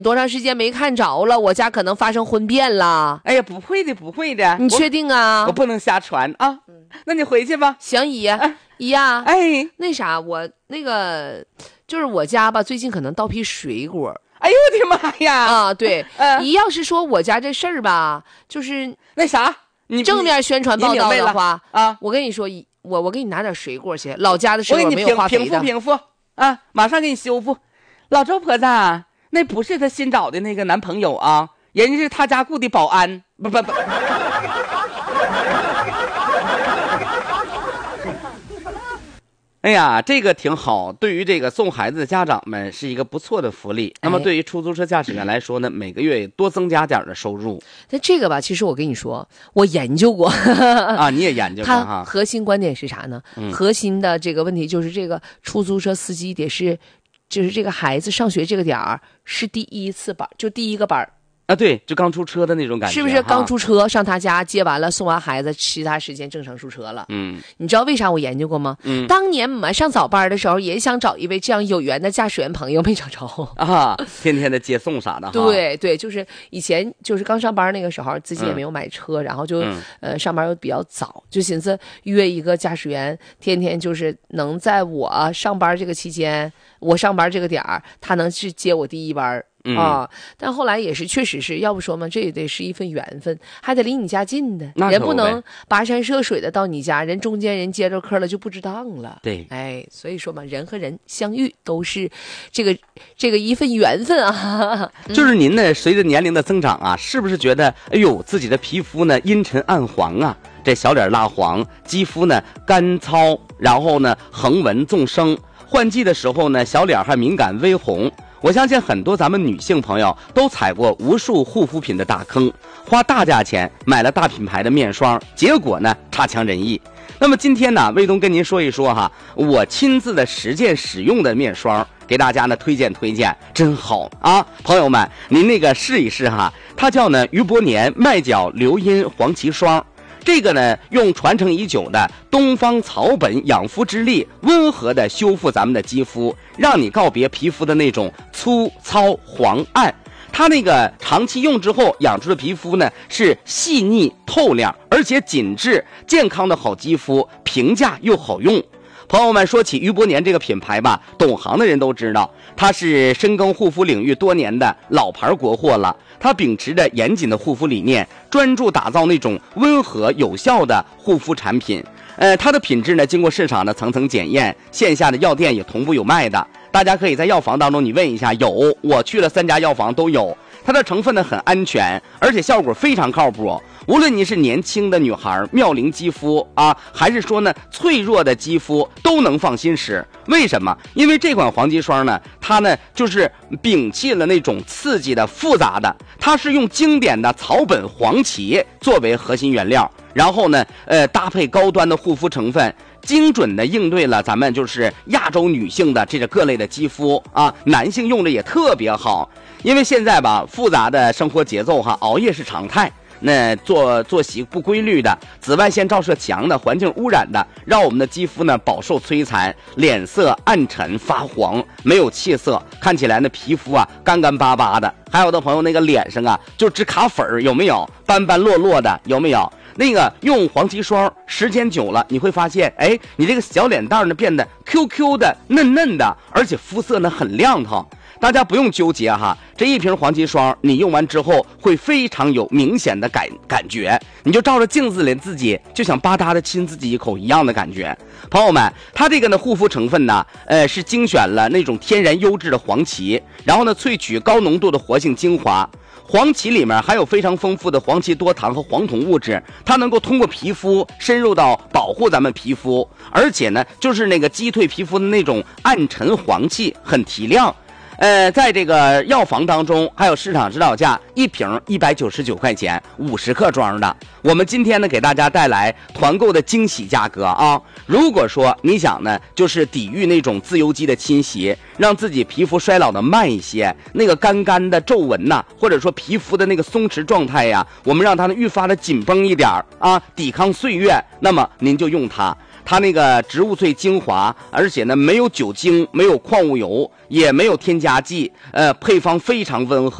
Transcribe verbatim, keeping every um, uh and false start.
多长时间没看着了？我家可能发生婚变了。 哎呀，不会的，不会的。 你确定啊？ 我, 我不能瞎传啊。嗯，那你回去吧。 行，姨，啊、姨呀， 哎， 那啥，我那个就是我家吧，最近可能到批水果。 哎呦我的妈呀！ 啊，对， 呃、 姨要是说我家这事儿吧，就是那啥，你正面宣传报道的话啊， 我跟你说，我我给你拿点水果去，老家的水果没有化肥的。 平复平复啊，马上给你修复。老周婆子。那不是他新找的那个男朋友啊，人家是他家雇的保安，不不不。哎呀，这个挺好，对于这个送孩子的家长们是一个不错的福利。那么对于出租车驾驶员来说呢，每个月多增加点的收入。 但这个吧，其实我跟你说，我研究过啊，你也研究过哈。 它核心观点是啥呢？ 嗯、 核心的这个问题就是这个出租车司机得是。就是这个孩子上学这个点儿是第一次班，就第一个班啊，对，就刚出车的那种感觉， 是不是？刚出车上他家接完了，送完孩子，其他时间正常出车了。 嗯， 你知道为啥我研究过吗？ 嗯， 当年我们上早班的时候，也想找一位这样有缘的驾驶员朋友，没找着啊，天天的接送啥的。 对对，就是以前就是刚上班那个时候，自己也没有买车，嗯、然后就、嗯、呃上班又比较早，就寻思约一个驾驶员，天天就是能在我上班这个期间。我上班这个点儿，他能去接我第一班嗯、 啊，但后来也是，确实是要不说嘛，这也得是一份缘分，还得离你家近的，人不能跋山涉水的到你家，人中间人接着客了就不值当了。 对， 哎，所以说嘛，人和人相遇都是这个这个一份缘分啊。 就是您呢，随着年龄的增长啊，是不是觉得哎呦自己的皮肤呢阴沉暗黄啊，这小脸蜡黄，肌肤呢干糙，然后呢横纹纵生。换季的时候呢，小脸还敏感微红。我相信很多咱们女性朋友都踩过无数护肤品的大坑，花大价钱买了大品牌的面霜，结果呢差强人意。那么今天呢，卫东跟您说一说哈，我亲自的实践使用的面霜，给大家呢推荐推荐，真好啊！朋友们，您那个试一试哈，它叫呢余伯年麦角流音黄芪霜。这个呢，用传承已久的东方草本养肤之力，温和的修复咱们的肌肤，让你告别皮肤的那种粗糙黄暗。它那个长期用之后养出的皮肤呢，是细腻透亮，而且紧致健康的好肌肤，平价又好用。朋友们，说起余伯年这个品牌吧，懂行的人都知道，它是深耕护肤领域多年的老牌国货了。它秉持着严谨的护肤理念，专注打造那种温和有效的护肤产品。呃，它的品质呢，经过市场的层层检验，线下的药店也同步有卖的。大家可以在药房当中你问一下，有，我去了三家药房都有。它的成分呢很安全，而且效果非常靠谱。无论你是年轻的女孩、妙龄肌肤啊，还是说呢脆弱的肌肤，都能放心使。为什么？因为这款黄芪霜呢，它呢就是摒弃了那种刺激的、复杂的，它是用经典的草本黄芪作为核心原料，然后呢，呃，搭配高端的护肤成分。精准的应对了咱们就是亚洲女性的这个各类的肌肤啊，男性用的也特别好。因为现在吧，复杂的生活节奏哈，熬夜是常态。那作作息不规律的，紫外线照射强的，环境污染的，让我们的肌肤呢饱受摧残，脸色暗沉发黄，没有气色，看起来呢皮肤啊干干巴巴的。还有的朋友那个脸上啊就直卡粉儿，有没有？斑斑落落的，有没有？那个用黄芪霜时间久了，你会发现，哎，你这个小脸蛋呢变得 Q Q 的、嫩嫩的，而且肤色呢很亮堂。大家不用纠结哈，这一瓶黄芪霜你用完之后会非常有明显的感感觉，你就照着镜子里自己就想吧嗒的亲自己一口一样的感觉。朋友们，它这个呢护肤成分呢，呃是精选了那种天然优质的黄芪，然后呢萃取高浓度的活性精华。黄芪里面含有非常丰富的黄芪多糖和黄酮物质，它能够通过皮肤深入到保护咱们皮肤，而且呢就是那个击退皮肤的那种暗沉黄气，很提亮。呃，在这个药房当中，还有市场指导价一瓶一百九十九块钱，五十克装的。我们今天呢，给大家带来团购的惊喜价格啊！如果说你想呢，就是抵御那种自由基的侵袭，让自己皮肤衰老的慢一些，那个干干的皱纹呐、啊，或者说皮肤的那个松弛状态呀，我们让它呢愈发的紧绷一点啊，抵抗岁月，那么您就用它。 它那个植物萃精华，而且呢没有酒精，没有矿物油，也没有添加剂，呃，配方非常温和。